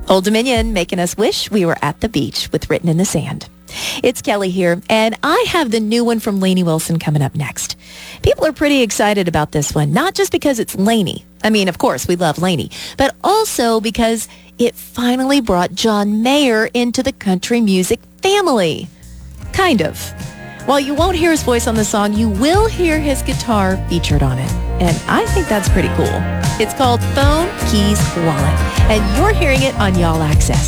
Old Dominion making us wish we were at the beach with Written in the Sand. It's Kelly here, and I have the new one from Lainey Wilson coming up next. People are pretty excited about this one, not just because it's Lainey. I mean, of course, we love Lainey, but also because it finally brought John Mayer into the country music family. Kind of. While you won't hear his voice on the song, you will hear his guitar featured on it. And I think that's pretty cool. It's called Phone, Keys, Wallet. And you're hearing it on Y'all Access.